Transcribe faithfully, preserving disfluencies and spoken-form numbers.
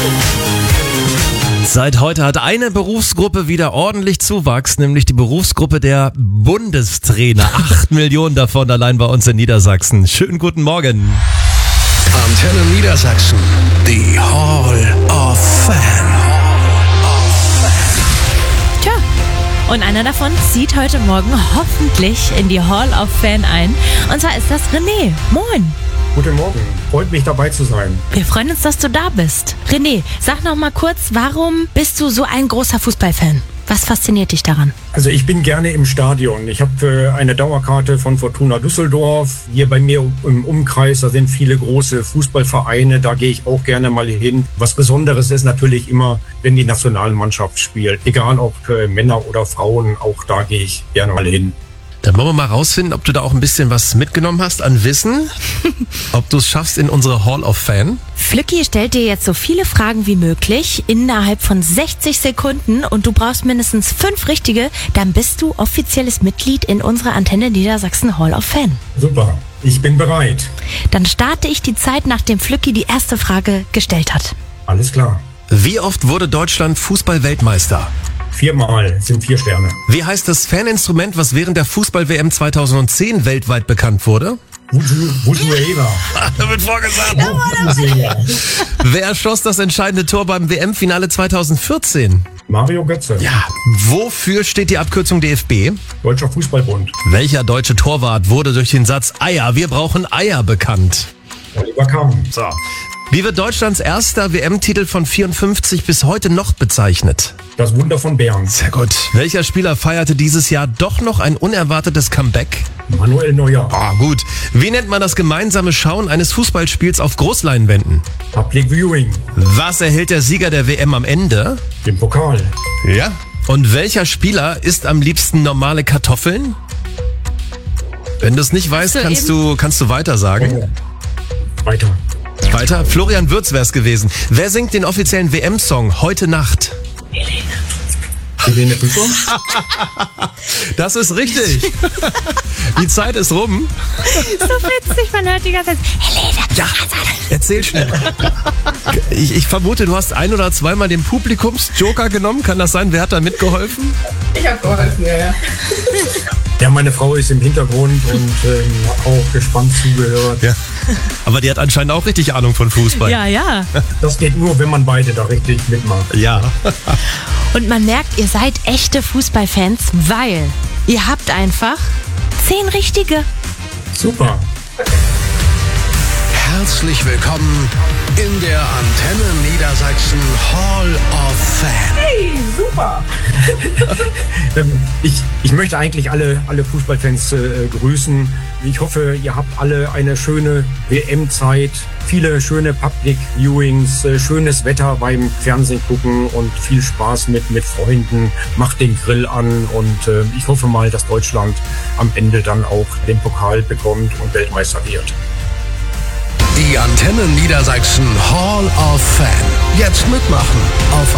Seit heute hat eine Berufsgruppe wieder ordentlich Zuwachs, nämlich die Berufsgruppe der Bundestrainer. Acht Millionen davon allein bei uns in Niedersachsen. Schönen guten Morgen. Antenne Niedersachsen, die Hall of Fame. Tja, und einer davon zieht heute Morgen hoffentlich in die Hall of Fame ein. Und zwar ist das René. Moin. Guten Morgen, freut mich dabei zu sein. Wir freuen uns, dass du da bist. René, sag noch mal kurz, warum bist du so ein großer Fußballfan? Was fasziniert dich daran? Also ich bin gerne im Stadion. Ich habe äh, eine Dauerkarte von Fortuna Düsseldorf. Hier bei mir im Umkreis, da sind viele große Fußballvereine. Da gehe ich auch gerne mal hin. Was Besonderes ist natürlich immer, wenn die Nationalmannschaft spielt. Egal ob äh, Männer oder Frauen, auch da gehe ich gerne mal hin. Dann wollen wir mal rausfinden, ob du da auch ein bisschen was mitgenommen hast an Wissen. Ob du es schaffst in unsere Hall of Fame. Flücki stellt dir jetzt so viele Fragen wie möglich innerhalb von sechzig Sekunden und du brauchst mindestens fünf richtige. Dann bist du offizielles Mitglied in unserer Antenne Niedersachsen Hall of Fame. Super, ich bin bereit. Dann starte ich die Zeit, nachdem Flücki die erste Frage gestellt hat. Alles klar. Wie oft wurde Deutschland Fußball-Weltmeister? Viermal sind vier Sterne. Wie heißt das Faninstrument, was während der Fußball-W M zweitausendzehn weltweit bekannt wurde? Vuvuzela. Da wird vorgesagt. Wer schoss das entscheidende Tor beim W M-Finale zweitausendvierzehn? Mario Götze. Ja. Wofür steht die Abkürzung D F B? Deutscher Fußballbund. Welcher deutsche Torwart wurde durch den Satz Eier, wir brauchen Eier bekannt? Oliver Kahn. So. Wie wird Deutschlands erster W M-Titel von vierundfünfzig bis heute noch bezeichnet? Das Wunder von Bern. Sehr gut. Welcher Spieler feierte dieses Jahr doch noch ein unerwartetes Comeback? Manuel Neuer. Ah, gut. Wie nennt man das gemeinsame Schauen eines Fußballspiels auf Großleinwänden? Public Viewing. Was erhält der Sieger der W M am Ende? Den Pokal. Ja. Und welcher Spieler isst am liebsten normale Kartoffeln? Wenn du es nicht weißt, du kannst eben- du, kannst du weiter sagen. Weiter. Weiter. Florian Würz wär's gewesen. Wer singt den offiziellen W M-Song Heute Nacht? Helene Fischer. Das ist richtig. Die Zeit ist rum. So witzig, man hört die ganze Zeit. Helene, Ja, erzähl schnell. Ich, ich vermute, du hast ein- oder zweimal den Publikumsjoker genommen. Kann das sein? Wer hat da mitgeholfen? Ich hab geholfen, ja, ja. Ja, meine Frau ist im Hintergrund und ähm, hat auch gespannt zugehört. Ja. Aber die hat anscheinend auch richtig Ahnung von Fußball. Ja, ja. Das geht nur, wenn man beide da richtig mitmacht. Ja. Und man merkt, ihr seid echte Fußballfans, weil ihr habt einfach zehn richtige. Super. Herzlich willkommen in der Antenne Niedersachsen Hall of Fame. Hey, super. Ähm, ich, ich möchte eigentlich alle, alle Fußballfans äh, grüßen. Ich hoffe, ihr habt alle eine schöne W M-Zeit, viele schöne Public Viewings, äh, schönes Wetter beim Fernsehen gucken und viel Spaß mit, mit Freunden. Macht den Grill an und äh, ich hoffe mal, dass Deutschland am Ende dann auch den Pokal bekommt und Weltmeister wird. Die Antenne Niedersachsen Hall of Fame. Jetzt mitmachen auf